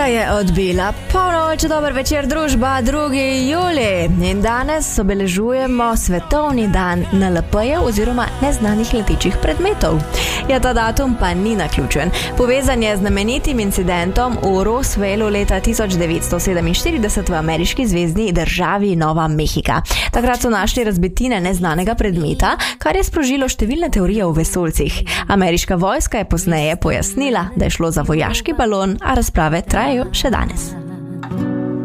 Ura je odbila polnoč, dober večer družba, 2. julij in danes obeležujemo svetovni dan NLP-jev oziroma neznanih letečih predmetov. Ja, ta datum pa ni naključen. Povezan je z znamenitim incidentom v Roswellu leta 1947 v ameriški zvezni državi Nova Mehika. Takrat so našli razbitine neznanega predmeta, kar je sprožilo številne teorije o vesoljcih. Ameriška vojska je pozneje pojasnila, da je šlo za vojaški balon, a razprave trajajo še danes.